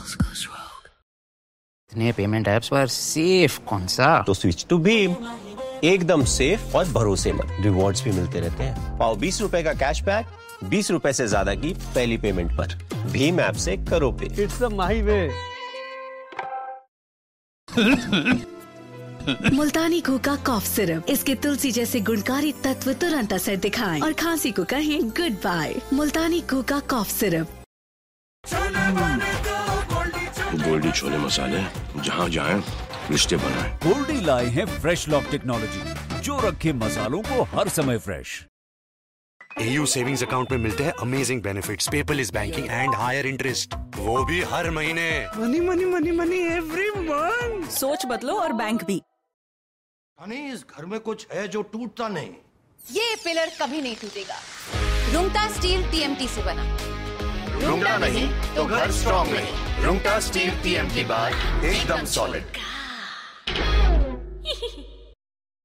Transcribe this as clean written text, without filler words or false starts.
इतने payment apps पर safe कौन सा? तो स्विच टू भीम, एकदम सेफ और भरोसेमंद। रिवॉर्ड्स भी मिलते रहते हैं। पाओ 20 रुपए का कैशबैक 20 रुपए से ज्यादा की पहली पेमेंट पर। भीम ऐप से करो पे। It's the Mahi way. Multani घोका cough syrup, इसके तुलसी जैसे गुणकारी तत्व तुरंत असर दिखाएं और खांसी को कहें गुड बाय। मुल्तानी घोका कॉफ सिरप। गोल्डी छोले मसाले, जहाँ जाएं रिश्ते बनाएं। गोल्डी लाए हैं फ्रेश लॉक टेक्नोलॉजी, जो रखे मसालों को हर समय फ्रेश। AU सेविंग्स अकाउंट में मिलते हैं amazing benefits, paperless banking and higher interest, वो भी हर महीने। Money money money money every month. सोच बदलो और बैंक भी। इस घर में कुछ है जो टूटता नहीं। ये पिलर कभी नहीं टूटेगा। रुंगटा स्टील TMT से बना। रुंगटा नहीं तो घर स्ट्रॉन्ग नहीं। रुंगटा स्टील TMT बार एकदम सॉलिड।